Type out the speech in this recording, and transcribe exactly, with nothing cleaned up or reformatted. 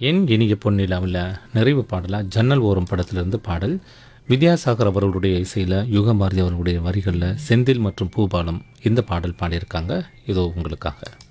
என் இனிய பொன்னிலாவில் நிறைவு பாடலாக ஜன்னல் ஓரம் படத்திலிருந்து பாடல். வித்யாசாகர் அவர்களுடைய இசையில் யுகபாரதி அவர்களுடைய வரிகளில் செந்தில் மற்றும் பூபாலம் இந்த பாடல் பாடியிருக்காங்க. இதோ உங்களுக்காக.